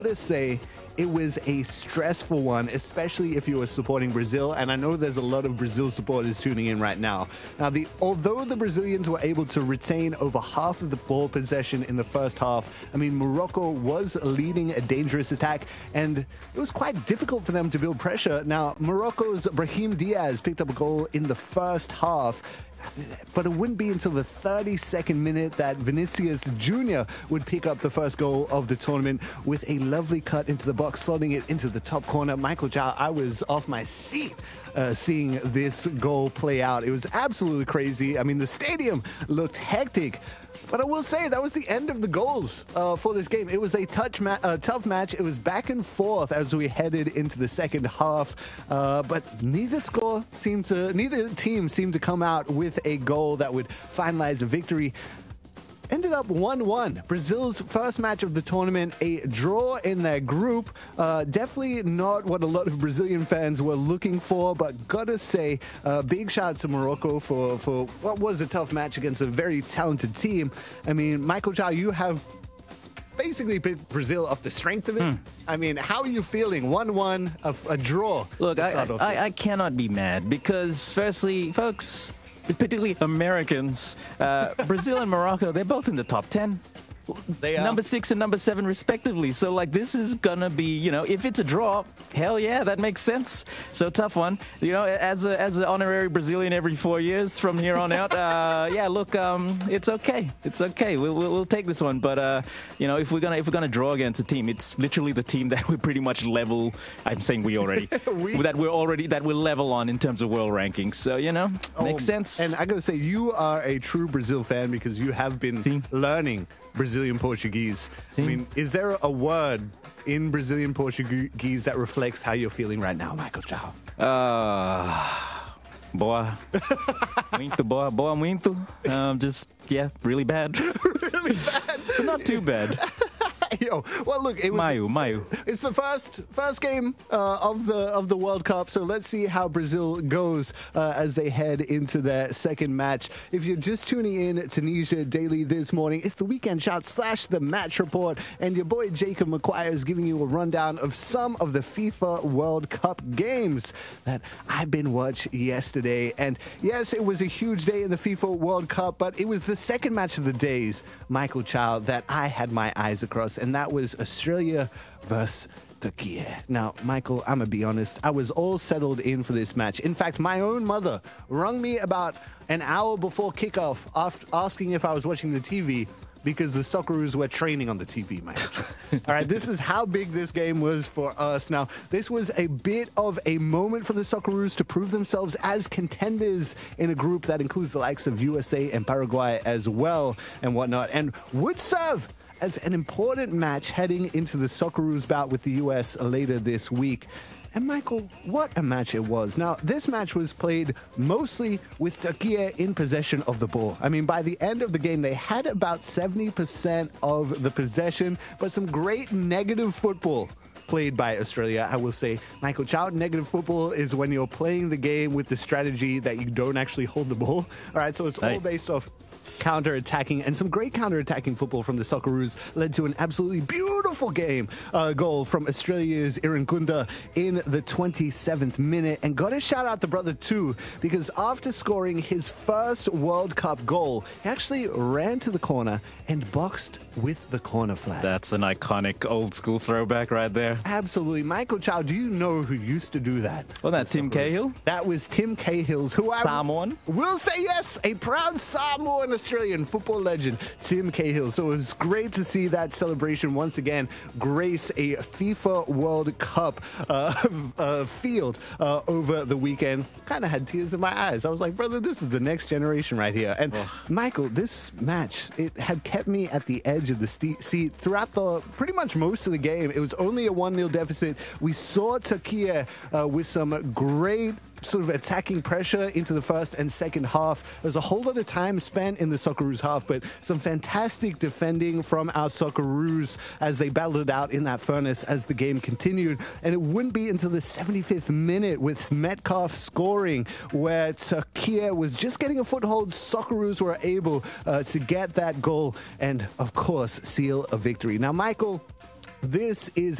to say it was a stressful one, especially if you were supporting Brazil. And I know there's a lot of Brazil supporters tuning in right now. Now, although the Brazilians were able to retain over half of the ball possession in the first half, I mean, Morocco was leading a dangerous attack, and it was quite difficult for them to build pressure. Now, Morocco's Brahim Diaz picked up a goal in the first half, but it wouldn't be until the 32nd minute that Vinicius Jr. would pick up the first goal of the tournament with a lovely cut into the box, slotting it into the top corner. Michael Zhao, I was off my seat seeing this goal play out. It was absolutely crazy. I mean, the stadium looked hectic. But I will say that was the end of the goals for this game. It was a tough match. It was back and forth as we headed into the second half. But neither team seemed to come out with a goal that would finalize a victory. Ended up 1-1. Brazil's first match of the tournament, a draw in their group. Definitely not what a lot of Brazilian fans were looking for, but gotta say, big shout out to Morocco for what was a tough match against a very talented team. I mean, Michael Zhao, you have basically picked Brazil off the strength of it. I mean, how are you feeling? 1-1, a draw. Look, I cannot be mad because, firstly, folks, particularly Americans, Brazil and Morocco, they're both in the top 10. They are. Number 6 and number 7 respectively. So like this is gonna be, you know, if it's a draw, hell yeah, that makes sense. So tough one. You know, as an honorary Brazilian every 4 years from here on out, yeah, look, it's okay. It's okay. We'll take this one. But you know, if we're gonna draw against a team, it's literally the team that we're pretty much level. I'm saying we already that we're level on in terms of world rankings. So you know, makes sense. And I gotta say, you are a true Brazil fan because you have been learning Brazilian Portuguese. I mean, is there a word in Brazilian Portuguese that reflects how you're feeling right now, Michael Zhao? Boa. Muito boa. Boa muito. Just, yeah, really bad. Really bad? But not too bad. Yo, well, look, it was Mayu. It's the first game of the World Cup, so let's see how Brazil goes as they head into their second match. If you're just tuning in, Tunisia Daily this morning, it's the Weekend Shout / the Match Report, and your boy Jacob McQuire is giving you a rundown of some of the FIFA World Cup games that I've been watching yesterday. And yes, it was a huge day in the FIFA World Cup, but it was the second match of the days, Michael Zhao, that I had my eyes across, and that was Australia versus Turkey. Now, Michael, I'm going to be honest, I was all settled in for this match. In fact, my own mother rang me about an hour before kickoff asking if I was watching the TV because the Socceroos were training on the TV, mate. All right, this is how big this game was for us. Now, this was a bit of a moment for the Socceroos to prove themselves as contenders in a group that includes the likes of USA and Paraguay as well and whatnot, and would serve as an important match heading into the Socceroos bout with the US later this week. And Michael, what a match it was. Now, this match was played mostly with Turkey in possession of the ball. I mean, by the end of the game, they had about 70% of the possession, but some great negative football played by Australia, I will say. Michael Zhao, negative football is when you're playing the game with the strategy that you don't actually hold the ball. All right, so it's all based off counter-attacking, and some great counter-attacking football from the Socceroos led to an absolutely beautiful goal from Australia's Irankunda in the 27th minute. And got to shout out the brother too, because after scoring his first World Cup goal, he actually ran to the corner and boxed with the corner flag. That's an iconic old school throwback right there. Absolutely. Michael Zhao, do you know who used to do that? Well, that Tim Cahill? That was Tim Cahill's, who Samoan? I will say yes, a proud Samoan Australian football legend, Tim Cahill. So it was great to see that celebration once again grace a FIFA World Cup field over the weekend. Kind of had tears in my eyes. I was like, brother, this is the next generation right here. And Michael, this match, it had kept me at the edge of the seat throughout pretty much most of the game. It was only a 1-0 deficit. We saw Turkey with some great sort of attacking pressure into the first and second half. There's a whole lot of time spent in the Socceroos half, but some fantastic defending from our Socceroos as they battled it out in that furnace as the game continued. And it wouldn't be until the 75th minute with Metcalf scoring where Turkey was just getting a foothold. Socceroos were able to get that goal and, of course, seal a victory. Now, Michael, This is